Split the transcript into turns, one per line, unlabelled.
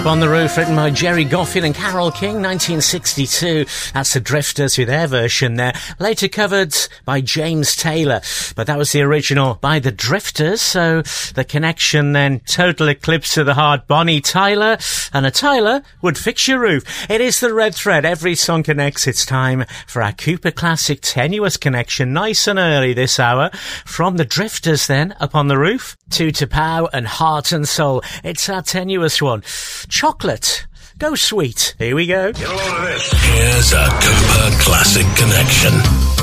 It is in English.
Up on the Roof, written by Jerry Goffin and Carole King, 1962. That's the Drifters with their version there. Later covered by James Taylor. But that was the original by the Drifters, so the connection then, Total Eclipse of the Heart, Bonnie Tyler. And a Tyler would fix your roof. It is the red thread. Every song connects. It's time for our Cooper Classic Tenuous Connection. Nice and early this hour. From the Drifters then, Up on the Roof, to T'Pau and Heart and Soul. It's our tenuous one. Chocolate. Go Sweet. Here we go.
Get a load of this. Here's a Cooper Classic Connection.